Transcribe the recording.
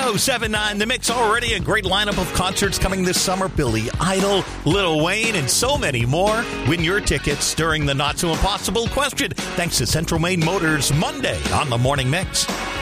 1079 The Mix. Already a great lineup of concerts coming this summer. Billy Idol, Lil Wayne, and so many more. Win your tickets during the Not So Impossible question. Thanks to Central Maine Motors Monday on the Morning Mix.